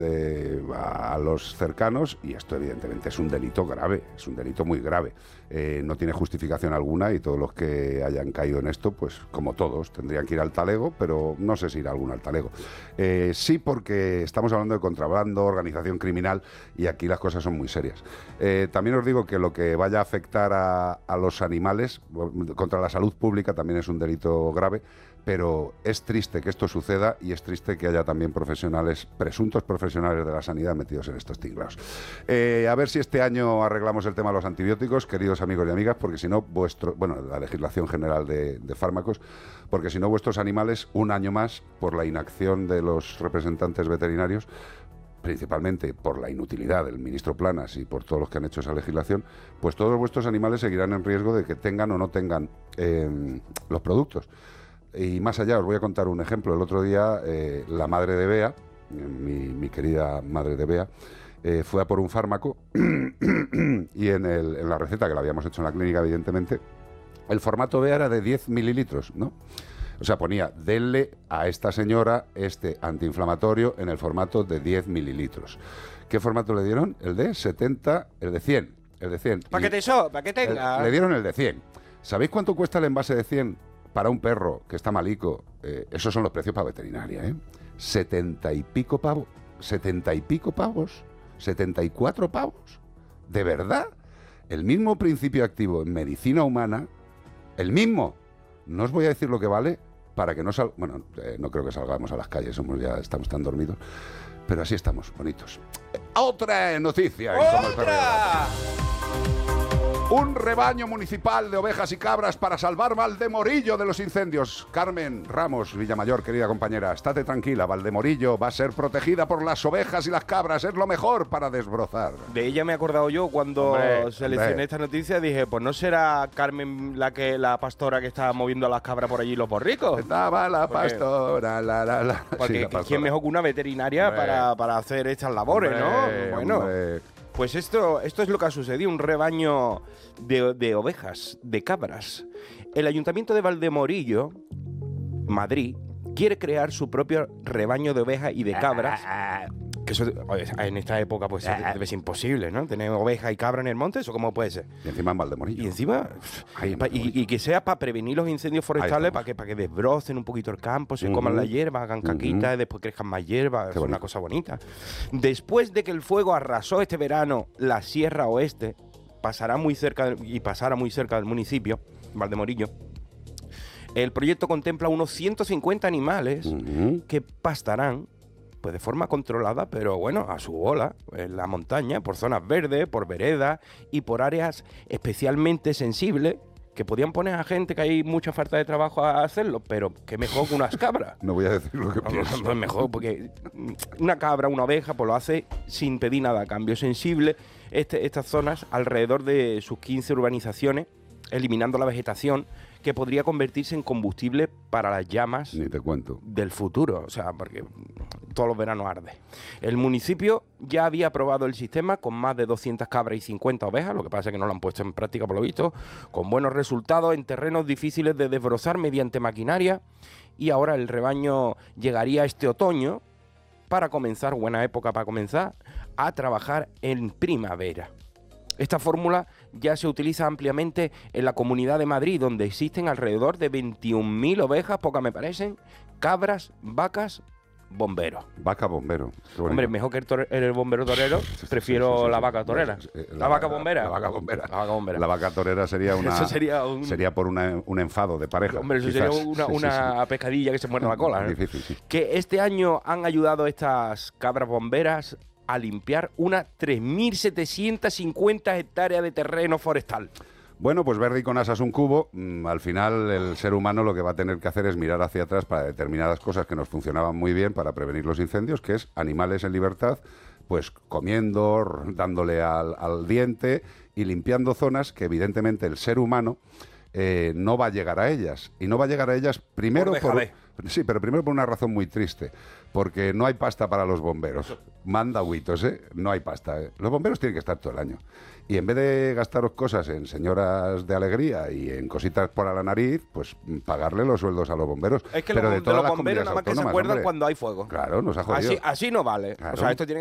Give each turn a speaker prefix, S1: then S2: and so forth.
S1: a los cercanos, y esto evidentemente es un delito grave, es un delito muy grave. No tiene justificación alguna y todos los que hayan caído en esto, pues como todos, tendrían que ir al talego, pero no sé si irá alguno al talego. Sí, porque estamos hablando de contrabando, organización criminal, y aquí las cosas son muy serias. También os digo que lo que vaya a afectar a los animales, contra la salud pública, también es un delito grave, pero es triste que esto suceda y es triste que haya también profesionales, presuntos profesionales de la sanidad metidos en estos tinglados. A ver si este año arreglamos el tema de los antibióticos, queridos amigos y amigas, porque si no, la legislación general de fármacos, porque si no, vuestros animales, un año más, por la inacción de los representantes veterinarios, principalmente por la inutilidad del ministro Planas y por todos los que han hecho esa legislación, pues todos vuestros animales seguirán en riesgo de que tengan o no tengan los productos. Y más allá, os voy a contar un ejemplo. El otro día, la madre de Bea, mi querida madre de Bea, fue a por un fármaco y en la receta, que la habíamos hecho en la clínica, evidentemente, el formato Bea era de 10 mililitros, ¿no? O sea, ponía, denle a esta señora este antiinflamatorio en el formato de 10 mililitros. ¿Qué formato le dieron? El de 70, el de 100. El de 100.
S2: ¿Para qué tenga?
S1: Le dieron el de 100. ¿Sabéis cuánto cuesta el envase de 100? Para un perro que está malico, esos son los precios para veterinaria, 70 y pico pavos, 74 pavos, ¿de verdad? El mismo principio activo en medicina humana, el mismo. No os voy a decir lo que vale para que no no creo que salgamos a las calles, estamos tan dormidos, pero así estamos, bonitos. Otra noticia.
S2: ¡Otra!
S1: Un rebaño municipal de ovejas y cabras para salvar Valdemorillo de los incendios. Carmen Ramos Villamayor, querida compañera, estate tranquila, Valdemorillo va a ser protegida por las ovejas y las cabras, es lo mejor para desbrozar.
S2: De ella me he acordado yo cuando seleccioné esta noticia, dije, pues no será Carmen la pastora que está moviendo a las cabras por allí los borricos.
S1: Estaba la pastora,
S2: Porque
S1: sí, la pastora.
S2: ¿quién mejor que una veterinaria para hacer estas labores, no? Bueno. Pues esto es lo que ha sucedido, un rebaño de ovejas, de cabras. El Ayuntamiento de Valdemorillo, Madrid, quiere crear su propio rebaño de ovejas y de cabras. Que eso, en esta época pues debe ser imposible, ¿no? Tener ovejas y cabras en el monte, ¿eso cómo puede ser?
S1: Y encima en Valdemorillo.
S2: Y encima, y que sea para prevenir los incendios forestales, para que desbrocen un poquito el campo, se coman la hierba, hagan caquitas, y después crezcan más hierba, es una cosa bonita. Después de que el fuego arrasó este verano la Sierra Oeste, pasará muy cerca del municipio, Valdemorillo. El proyecto contempla unos 150 animales que pastarán pues de forma controlada, pero bueno, a su bola, en la montaña, por zonas verdes, por veredas y por áreas especialmente sensibles, que podían poner a gente que hay mucha falta de trabajo a hacerlo, pero que mejor que unas cabras.
S1: No voy a decir lo que pienso.
S2: Pues mejor, porque una cabra, una oveja, pues lo hace sin pedir nada a cambio. Sensible estas zonas alrededor de sus 15 urbanizaciones, eliminando la vegetación, que podría convertirse en combustible para las llamas.
S1: Ni te cuento.
S2: Del futuro, o sea, porque todos los veranos arde. El municipio ya había aprobado el sistema con más de 200 cabras y 50 ovejas, lo que pasa es que no lo han puesto en práctica por lo visto, con buenos resultados en terrenos difíciles de desbrozar mediante maquinaria, y ahora el rebaño llegaría este otoño para comenzar, buena época para comenzar, a trabajar en primavera. Esta fórmula ya se utiliza ampliamente en la Comunidad de Madrid, donde existen alrededor de 21.000 ovejas, pocas me parecen, cabras, vacas, bomberos.
S1: Vaca bombero.
S2: Hombre, mejor que el bombero torero, prefiero la vaca torera. La vaca bombera.
S1: La vaca bombera.
S2: La vaca bombera.
S1: La vaca torera sería una...
S2: Eso sería
S1: por un enfado de pareja.
S2: Hombre, eso
S1: quizás.
S2: sería una pescadilla que se muerde la cola, ¿no?
S1: Difícil, sí.
S2: Que este año han ayudado estas cabras bomberas a limpiar unas 3.750 hectáreas de terreno forestal.
S1: Bueno, pues verde y con asas un cubo. Al final el ser humano lo que va a tener que hacer es mirar hacia atrás para determinadas cosas que nos funcionaban muy bien para prevenir los incendios, que es animales en libertad, pues comiendo, dándole al diente y limpiando zonas que evidentemente el ser humano no va a llegar a ellas. Y no va a llegar a ellas primero Sí, pero primero por una razón muy triste, porque no hay pasta para los bomberos. Manda huitos, ¿eh? No hay pasta, ¿eh? Los bomberos tienen que estar todo el año. Y en vez de gastaros cosas en señoras de alegría y en cositas por a la nariz, pues pagarle los sueldos a los bomberos.
S2: Es que
S1: pero
S2: los bomberos nada más que se acuerdan
S1: hombre,
S2: cuando hay fuego.
S1: Claro, nos ha jodido.
S2: Así no vale.
S1: Claro.
S2: O sea, esto tiene